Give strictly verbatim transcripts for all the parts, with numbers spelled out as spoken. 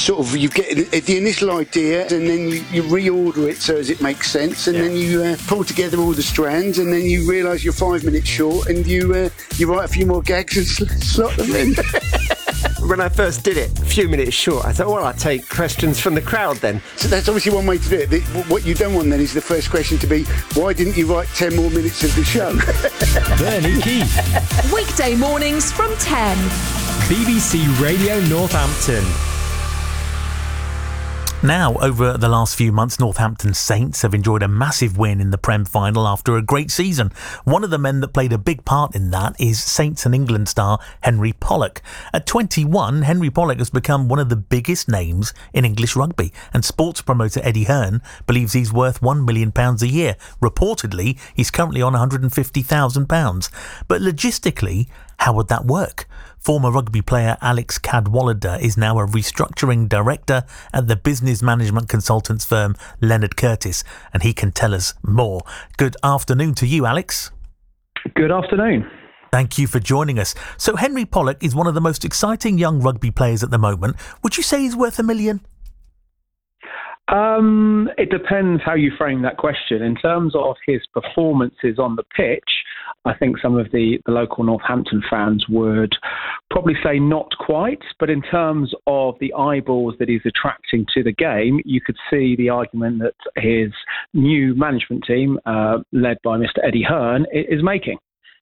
sort of, you get the initial idea and then you, you reorder it so as it makes sense, and yeah. then you uh, pull together all the strands, and then you realise you're five minutes short, and you uh, you write a few more gags and sl- slot them in. When I first did it, a few minutes short, I thought, well, I'll take questions from the crowd then. So that's obviously one way to do it. The, what you don't want then is the first question to be, why didn't you write ten more minutes of the show? Bernie Keith. Weekday mornings from ten. B B C Radio Northampton. Now, over the last few months, Northampton Saints have enjoyed a massive win in the Prem final after a great season. One of the men that played a big part in that is Saints and England star Henry Pollock. At twenty-one, Henry Pollock has become one of the biggest names in English rugby, and sports promoter Eddie Hearn believes he's worth one million pounds a year. Reportedly, he's currently on one hundred fifty thousand pounds. But logistically, how would that work? Former rugby player Alex Cadwallader is now a restructuring director at the business management consultants firm Leonard Curtis, and he can tell us more. Good afternoon to you, Alex. Good afternoon. Thank you for joining us. So Henry Pollock is one of the most exciting young rugby players at the moment. Would you say he's worth a million? Um, it depends how you frame that question. In terms of his performances on the pitch, I think some of the, the local Northampton fans would probably say not quite, but in terms of the eyeballs that he's attracting to the game, you could see the argument that his new management team, uh, led by Mister Eddie Hearn, is making.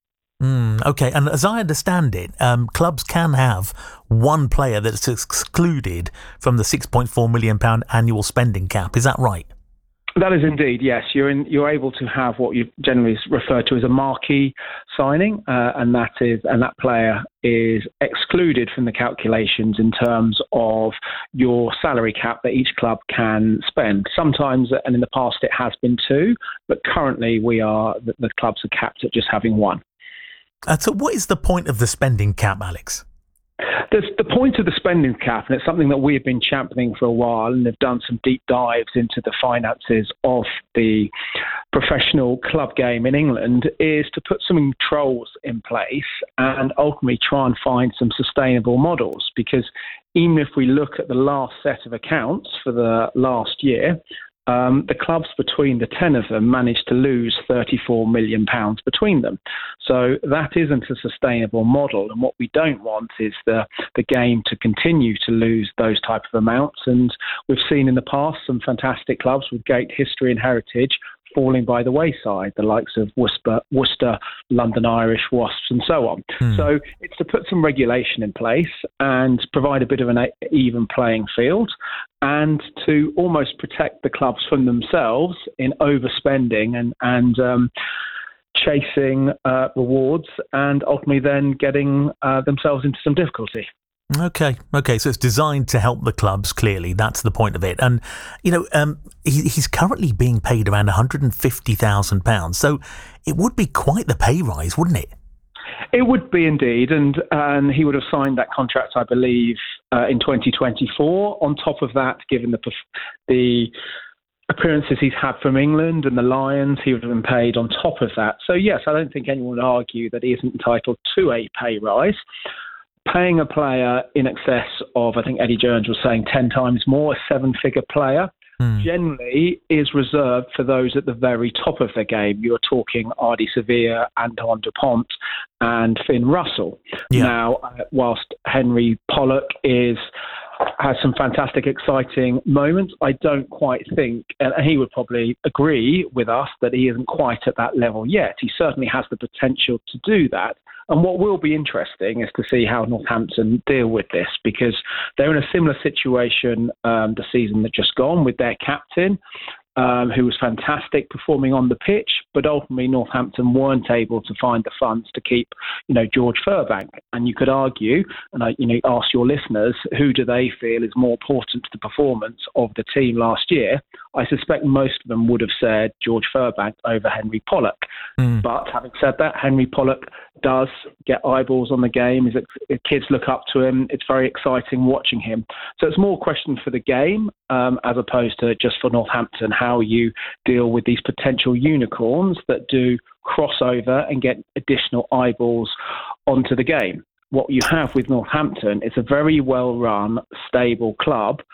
Mm, okay, and as I understand it, um, clubs can have one player that's excluded from the six point four million pounds annual spending cap. Is that right? That is indeed, yes. You're in, you're able to have what you generally refer to as a marquee signing, uh, and that is and that player is excluded from the calculations in terms of your salary cap that each club can spend. Sometimes, and in the past, it has been two, but currently we are the, the clubs are capped at just having one. Uh, so what is the point of the spending cap, Alex? The, the point of the spending cap, and it's something that we have been championing for a while, and have done some deep dives into the finances of the professional club game in England, is to put some controls in place and ultimately try and find some sustainable models. Because even if we look at the last set of accounts for the last year, Um, the clubs between the ten of them managed to lose thirty-four million pounds between them. So that isn't a sustainable model. And what we don't want is the, the game to continue to lose those type of amounts. And we've seen in the past some fantastic clubs with great history and heritage falling by the wayside, the likes of Worcester, Worcester London Irish, Wasps and so on. Hmm. So it's to put some regulation in place and provide a bit of an even playing field, and to almost protect the clubs from themselves in overspending and, and um, chasing uh, rewards, and ultimately then getting uh, themselves into some difficulty. Okay, okay. So it's designed to help the clubs, clearly. That's the point of it. And, you know, um, he, he's currently being paid around one hundred fifty thousand pounds. So it would be quite the pay rise, wouldn't it? It would be indeed. And, and he would have signed that contract, I believe, uh, in twenty twenty-four. On top of that, given the the appearances he's had from England and the Lions, he would have been paid on top of that. So, yes, I don't think anyone would argue that he isn't entitled to a pay rise. Paying a player in excess of, I think Eddie Jones was saying, ten times more, a seven-figure player, mm. generally is reserved for those at the very top of the game. You're talking Ardie Savea, Antoine Dupont and Finn Russell. Yeah. Now, uh, whilst Henry Pollock is has some fantastic, exciting moments, I don't quite think, and he would probably agree with us, that he isn't quite at that level yet. He certainly has the potential to do that. And what will be interesting is to see how Northampton deal with this, because they're in a similar situation um, the season that just gone with their captain, um, who was fantastic performing on the pitch, but ultimately Northampton weren't able to find the funds to keep, you know, George Furbank. And you could argue, and I, you know, ask your listeners, who do they feel is more important to the performance of the team last year? I suspect most of them would have said George Furbank over Henry Pollock. Mm. But having said that, Henry Pollock does get eyeballs on the game. His kids look up to him. It's very exciting watching him. So it's more a question for the game um, as opposed to just for Northampton, how you deal with these potential unicorns that do crossover and get additional eyeballs onto the game. What you have with Northampton is a very well-run, stable club